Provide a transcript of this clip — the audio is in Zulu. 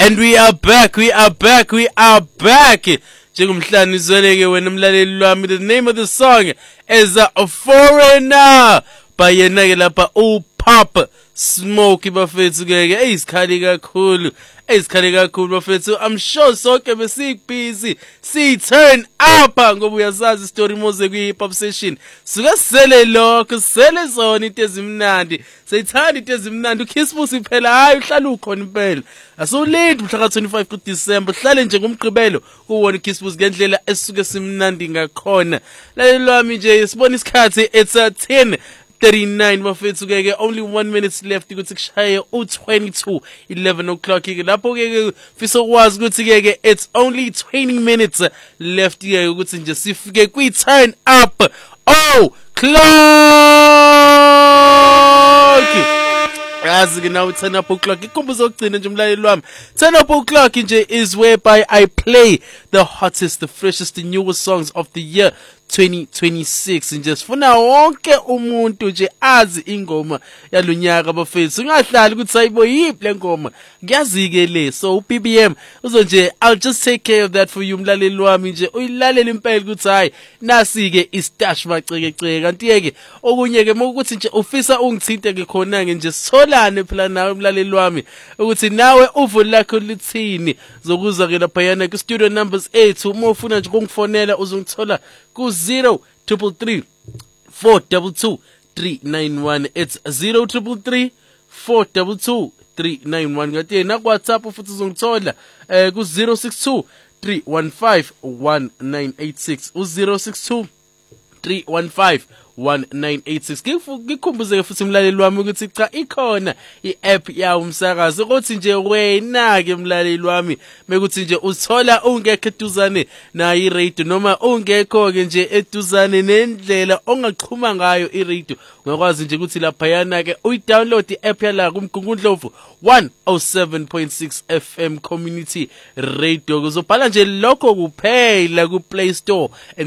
And we are back. Njengomhlanje izoleke wena umlaleli lwami. The name of the song is a Foreigner by yena ke lapha uPop Smoke bafethu ke isikhali kakhulu bafethu. I'm sure sonke besibusy si turn up ngoba uyazazi story moze kwi pop session suka sele lokho sele zona into ezimnandi sayithanda into ezimnandi uKhisibusi phela hayi uhlala ukhona impela asulindi mhla ka25 ku December hlale nje ngomgqibelo kuwona uKhisibusi ngendlela esuke simnandi ngakhona laleli lwami nje sibona isikhathi it's 10:39 bafethu ke only 1 minute left ukuthi kushaye u22 11 o'clock ke lapho ke fisa ukwazi ukuthi ke it's only 20 minutes left ke ukuthi nje sifike kwi turn up clock yazi ke now 10 o'clock ikhumbuzo ukugcina nje umlaleli wami 10 o'clock nje is whereby I play the hottest, the freshest, the newest songs of the year 2026 nje sifuna wonke umuntu nje azi ingoma yalunyaka bafethu ungahlali ukuthi hayibo yiphi lengoma ngiyazi ke le so uBBM uzo nje I'll just take care of that for you umlaleli wami nje uyilalela impela ukuthi hayi nasi ke istash macekeceke kanti ke okunye ke ukuthi nje ufisa ungithinte ke khona ke nje sitholane phela nawe umlaleli wami ukuthi nawe uvu lakho lithini zokuza ke lapha yana ku studio numbers 8 uma ufuna nje ukungifonela uzongithola ku 0333 422 391 it's 0333 422 391 ngathi na ku WhatsApp futhi uzongithola ku 062 315 1986 u062 315 1986 ngikhumbuze futhi umlaleli wami ukuthi cha ikhona iApp yawo umsakazo ukuthi nje wena ke umlaleli wami mekuthi nje uthola ungekho eduzane na iradio noma ungekho ke nje eduzane nendlela ongaqhuma ngayo iradio ungakwazi nje ukuthi lapha yana ke uyidownload iApp yala kumgungundlovu 107.6 FM community radio uzobhala nje lokho kuphela ku Play Store